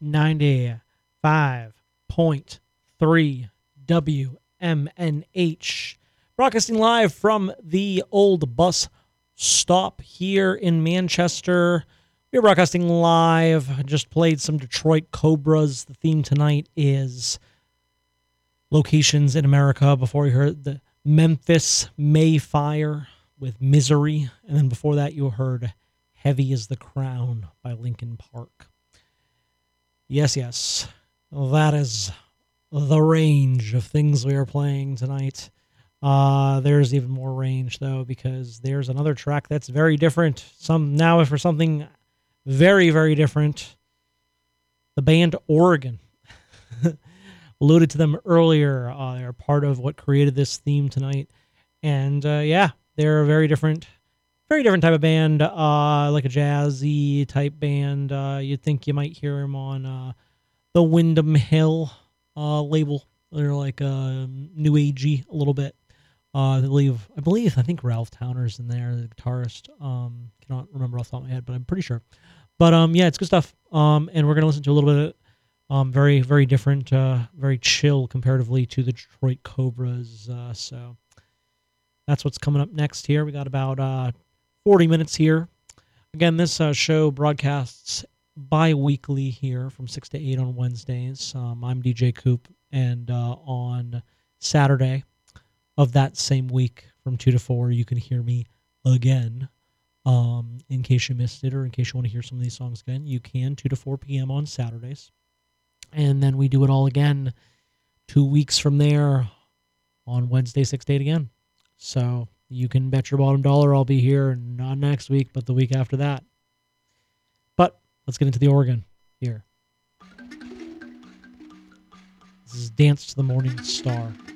95.3 WMNH. Broadcasting live from the old bus stop here in Manchester. We're broadcasting live. I just played some Detroit Cobras. The theme tonight is locations in America. Before you heard the Memphis Mayfire with Misery. And then before that you heard Heavy as the Crown by Linkin Park. Yes, that is the range of things we are playing tonight. There's even more range, though, because there's another track that's very different. Now for something very, very different. The band Oregon. Alluded to them earlier. They're part of what created this theme tonight. And, they're a very different type of band, like a jazzy type band. You'd think you might hear them on the Windham Hill label. They're like new agey a little bit. I think Ralph Towner's in there, the guitarist. Cannot remember off the top of my head, but I'm pretty sure. But it's good stuff. And we're gonna listen to a little bit of very, very different, very chill comparatively to the Detroit Cobras. So that's what's coming up next here. We got about 40 minutes here. Again, this show broadcasts bi-weekly here from 6 to 8 on Wednesdays. I'm DJ Coop, and on Saturday of that same week from 2 to 4, you can hear me again. In case you missed it or in case you want to hear some of these songs again, you can 2 to 4 p.m. on Saturdays. And then we do it all again 2 weeks from there on Wednesday, 6 to 8 again. So you can bet your bottom dollar I'll be here not next week, but the week after that. But let's get into the organ here. This is Dance to the Morning Star.